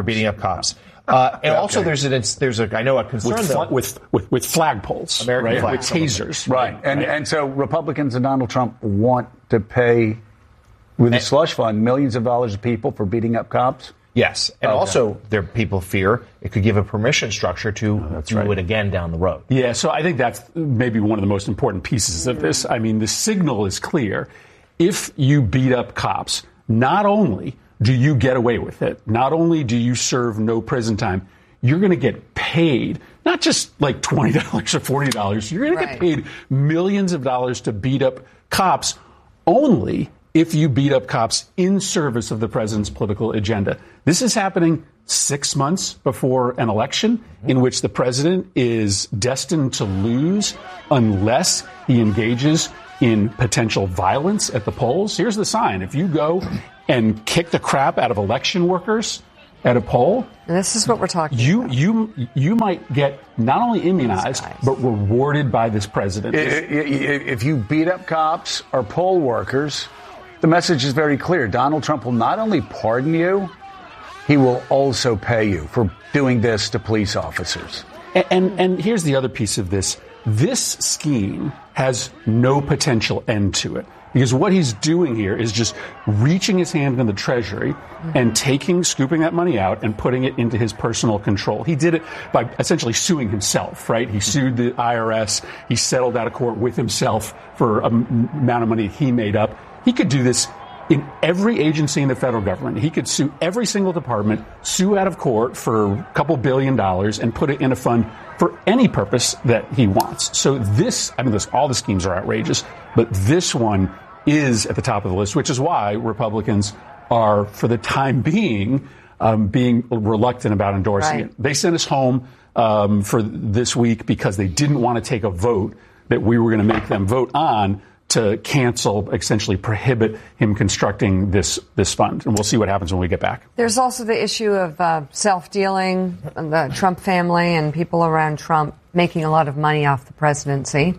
And also, there's a concern with flagpoles, American with tasers, right? And so Republicans and Donald Trump want to pay with the slush fund millions of dollars to people for beating up cops. Yes, and also people fear it could give a permission structure to do it again down the road. Yeah, so I think that's maybe one of the most important pieces of this. I mean, the signal is clear. If you beat up cops, not only do you get away with it? Not only do you serve no prison time, you're going to get paid, not just like $20 or $40. You're going to get paid millions of dollars to beat up cops only if you beat up cops in service of the president's political agenda. This is happening 6 months before an election in which the president is destined to lose unless he engages in potential violence at the polls. Here's the sign. If you go and kick the crap out of election workers at a poll, and this is what we're talking about. You might get not only immunized, but rewarded by this president. If you beat up cops or poll workers, the message is very clear. Donald Trump will not only pardon you, he will also pay you for doing this to police officers. And here's the other piece of this. This scheme has no potential end to it. Because what he's doing here is just reaching his hand in the Treasury and scooping that money out and putting it into his personal control. He did it by essentially suing himself, right? He sued the IRS. He settled out of court with himself for an amount of money he made up. He could do this in every agency in the federal government. He could sue every single department, sue out of court for a couple $1 billion and put it in a fund for any purpose that he wants. So all the schemes are outrageous, but this one is at the top of the list, which is why Republicans are, for the time being reluctant about endorsing it. They sent us home for this week because they didn't want to take a vote that we were going to make them vote on to cancel, essentially prohibit him constructing this fund. And we'll see what happens when we get back. There's also the issue of self-dealing, the Trump family and people around Trump making a lot of money off the presidency.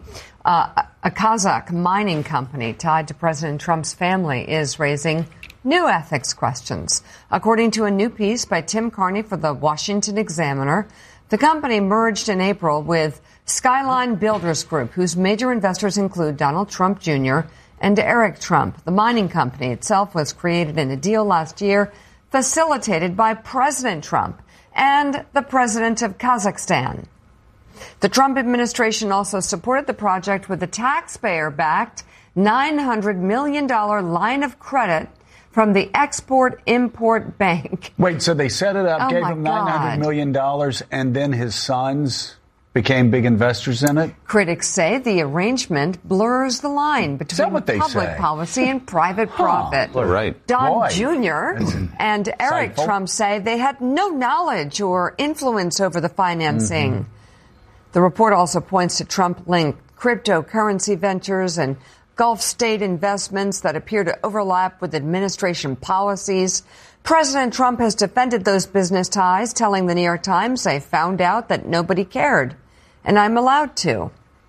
A Kazakh mining company tied to President Trump's family is raising new ethics questions. According to a new piece by Tim Carney for the Washington Examiner, the company merged in April with Skyline Builders Group, whose major investors include Donald Trump Jr. and Eric Trump. The mining company itself was created in a deal last year facilitated by President Trump and the president of Kazakhstan. The Trump administration also supported the project with a taxpayer-backed $900 million line of credit from the Export-Import Bank. Wait, so they set it up, gave him $900 million, and then his sons became big investors in it? Critics say the arrangement blurs the line between public policy and private profit. Right. Don Jr. and Eric Trump say they had no knowledge or influence over the financing. Mm-hmm. The report also points to Trump-linked cryptocurrency ventures and Gulf state investments that appear to overlap with administration policies. President Trump has defended those business ties, telling the New York Times, "I found out that nobody cared, and I'm allowed to."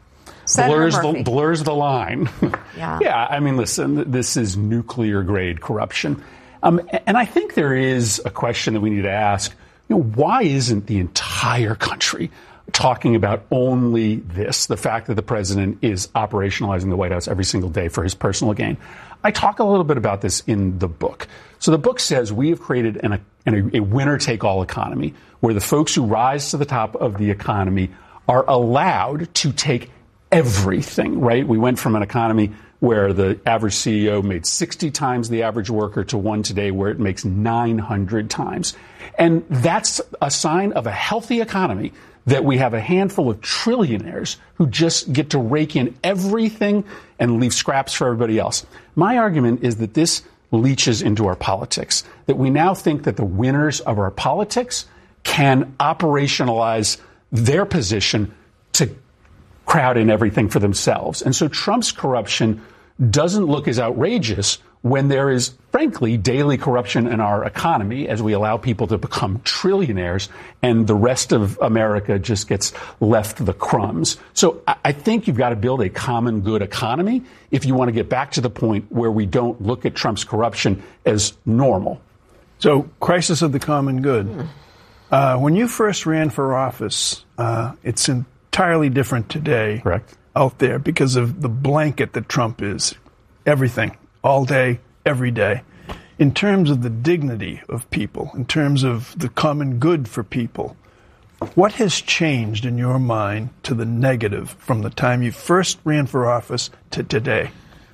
Blurs the line. Yeah. Yeah, I mean, listen, this is nuclear-grade corruption. And I think there is a question that we need to ask. Why isn't the entire country talking about only this, the fact that the president is operationalizing the White House every single day for his personal gain? I talk a little bit about this in the book. So the book says we have created a winner-take-all economy where the folks who rise to the top of the economy are allowed to take everything, right? We went from an economy where the average CEO made 60 times the average worker to one today where it makes 900 times. And that's a sign of a healthy economy, that we have a handful of trillionaires who just get to rake in everything and leave scraps for everybody else. My argument is that this leaches into our politics, that we now think that the winners of our politics can operationalize their position to crowd in everything for themselves. And so Trump's corruption doesn't look as outrageous when there is, frankly, daily corruption in our economy as we allow people to become trillionaires and the rest of America just gets left the crumbs. So I think you've got to build a common good economy if you want to get back to the point where we don't look at Trump's corruption as normal. So, crisis of the common good. When you first ran for office, it's entirely different today. Correct. Out there because of the blanket that Trump is. Everything. All day, every day. In terms of the dignity of people, in terms of the common good for people, what has changed in your mind to the negative from the time you first ran for office to today?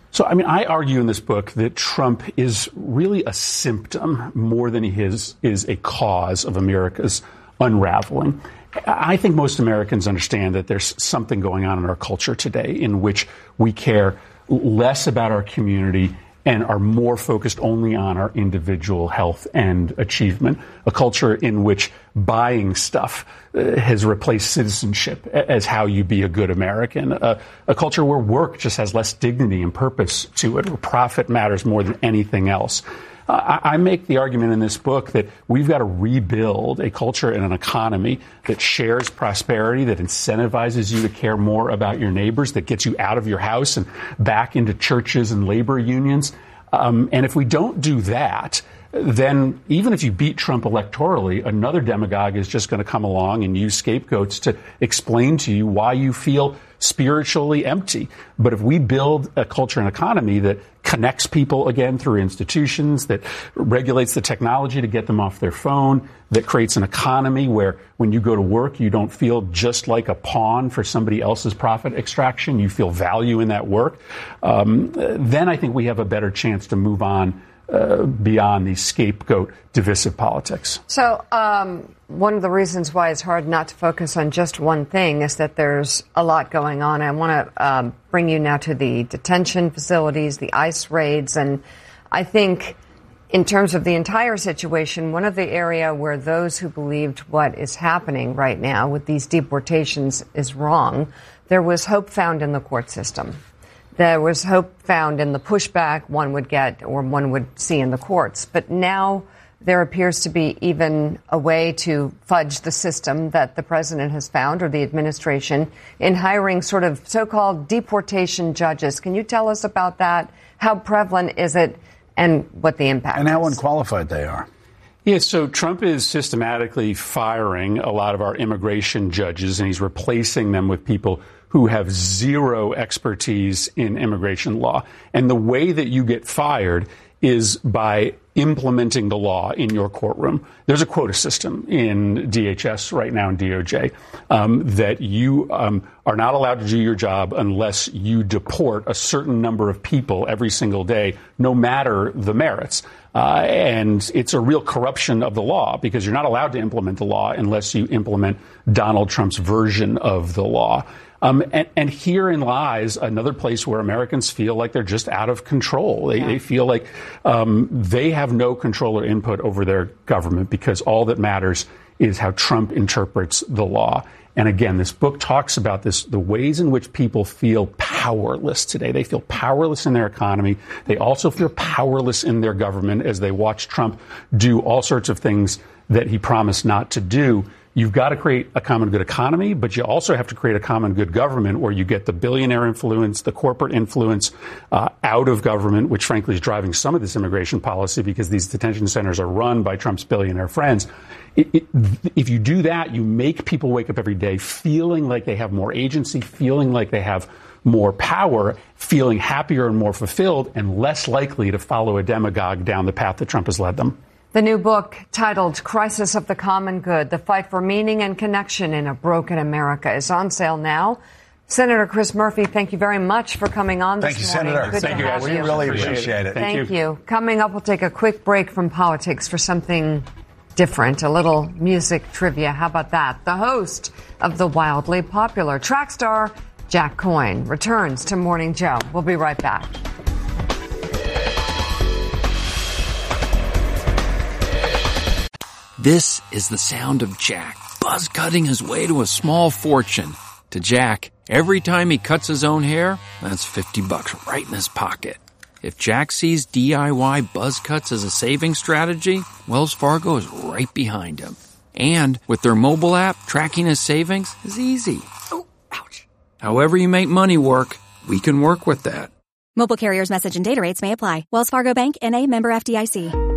So, I argue in this book that Trump is really a symptom more than he is a cause of America's unraveling. I think most Americans understand that there's something going on in our culture today in which we care less about our community and are more focused only on our individual health and achievement. A culture in which buying stuff has replaced citizenship as how you be a good American. A culture where work just has less dignity and purpose to it, where profit matters more than anything else. I make the argument in this book that we've got to rebuild a culture and an economy that shares prosperity, that incentivizes you to care more about your neighbors, that gets you out of your house and back into churches and labor unions. And if we don't do that, then even if you beat Trump electorally, another demagogue is just going to come along and use scapegoats to explain to you why you feel spiritually empty. But if we build a culture and economy that connects people again through institutions, that regulates the technology to get them off their phone, that creates an economy where when you go to work, you don't feel just like a pawn for somebody else's profit extraction, you feel value in that work, then I think we have a better chance to move on beyond the scapegoat divisive politics. So one of the reasons why it's hard not to focus on just one thing is that there's a lot going on. I want to bring you now to the detention facilities, the ICE raids, and I think in terms of the entire situation, one of the area where those who believed what is happening right now with these deportations is wrong, there was hope found in the court system. There was hope found in the pushback one would get or one would see in the courts. But now there appears to be even a way to fudge the system that the president has found, or the administration, in hiring sort of so-called deportation judges. Can you tell us about that? How prevalent is it and what the impact is? And how unqualified they are. Yeah, so Trump is systematically firing a lot of our immigration judges, and he's replacing them with people who have zero expertise in immigration law. And the way that you get fired is by implementing the law in your courtroom. There's a quota system in DHS right now in DOJ that you are not allowed to do your job unless you deport a certain number of people every single day, no matter the merits. And it's a real corruption of the law because you're not allowed to implement the law unless you implement Donald Trump's version of the law. And herein lies another place where Americans feel like they're just out of control. They feel like they have no control or input over their government because all that matters is how Trump interprets the law. And again, this book talks about this, the ways in which people feel powerless today. They feel powerless in their economy. They also feel powerless in their government as they watch Trump do all sorts of things that he promised not to do. You've got to create a common good economy, but you also have to create a common good government where you get the billionaire influence, the corporate influence out of government, which frankly is driving some of this immigration policy because these detention centers are run by Trump's billionaire friends. If you do that, you make people wake up every day feeling like they have more agency, feeling like they have more power, feeling happier and more fulfilled, and less likely to follow a demagogue down the path that Trump has led them. The new book, titled Crisis of the Common Good, The Fight for Meaning and Connection in a Broken America, is on sale now. Senator Chris Murphy, thank you very much for coming on this morning. Thank you, Senator. Thank you, guys. We really appreciate it. Thank you. Coming up, we'll take a quick break from politics for something different, a little music trivia. How about that? The host of the wildly popular track star, Jack Coyne, returns to Morning Joe. We'll be right back. This is the sound of Jack, buzz cutting his way to a small fortune. To Jack, every time he cuts his own hair, that's $50 right in his pocket. If Jack sees DIY buzz cuts as a saving strategy, Wells Fargo is right behind him. And with their mobile app, tracking his savings is easy. Oh, ouch. However you make money work, we can work with that. Mobile carriers' message and data rates may apply. Wells Fargo Bank, N.A., member FDIC.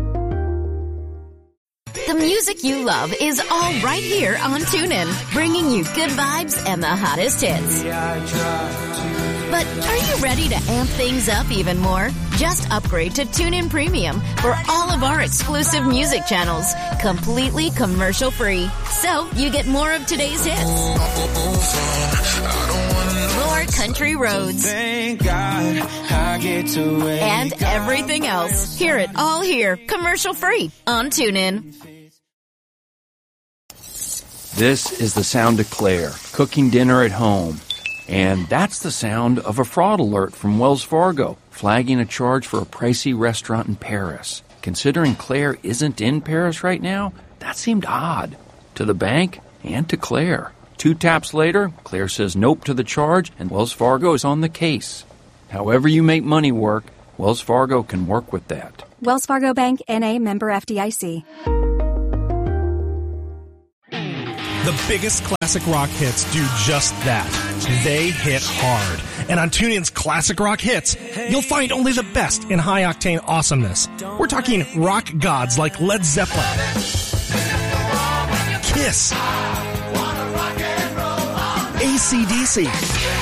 The music you love is all right here on TuneIn, bringing you good vibes and the hottest hits. But are you ready to amp things up even more? Just upgrade to TuneIn Premium for all of our exclusive music channels, completely commercial-free. So you get more of today's hits, more more country roads. Thank God I get to wake And everything else. Hear it all here, commercial free on TuneIn. This is the sound of Claire, cooking dinner at home. And that's the sound of a fraud alert from Wells Fargo, flagging a charge for a pricey restaurant in Paris. Considering Claire isn't in Paris right now, that seemed odd. To the bank and to Claire. 2 taps later, Claire says nope to the charge, and Wells Fargo is on the case. However you make money work, Wells Fargo can work with that. Wells Fargo Bank, N.A., member FDIC. The biggest classic rock hits do just that. They hit hard. And on TuneIn's Classic Rock Hits, you'll find only the best in high-octane awesomeness. We're talking rock gods like Led Zeppelin, Kiss, AC/DC,